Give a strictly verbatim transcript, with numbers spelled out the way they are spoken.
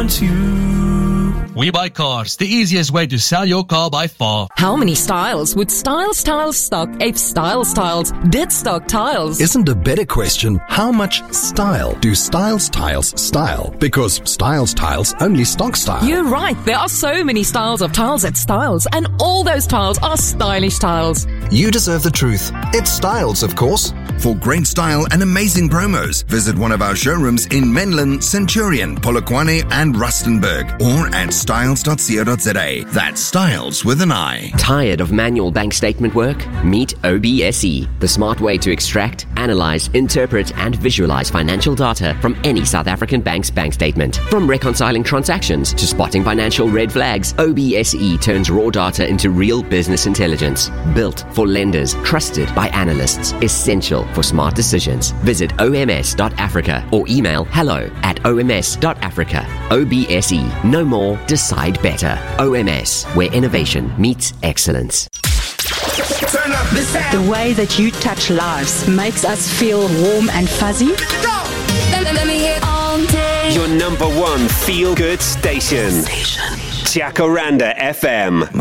wants you. We Buy Cars, the easiest way to sell your car by far. How many styles would Styles Tiles stock if Styles Tiles did stock tiles? Isn't a better question, how much style do Styles Tiles style? Because Styles Tiles only stock style. You're right, there are so many styles of tiles at Styles, and all those tiles are stylish tiles. You deserve the truth. It's Styles, of course. For great style and amazing promos, visit one of our showrooms in Menlyn, Centurion, Polokwane and Rustenburg, or at styles dot co dot za. That's Styles with an I. Tired of manual bank statement work? Meet O B S E, the smart way to extract, analyze, interpret, and visualize financial data from any South African bank's bank statement. From reconciling transactions to spotting financial red flags, O B S E turns raw data into real business intelligence. Built for lenders, trusted by analysts, essential for smart decisions. Visit O M S dot Africa or email hello at O M S dot Africa. O B S E. Know more, decide better. O M S, where innovation meets excellence. Turn up the sound. The way that you touch lives makes us feel warm and fuzzy. Let, let me hear all day. Your number one feel-good station. Station. Jacaranda F M.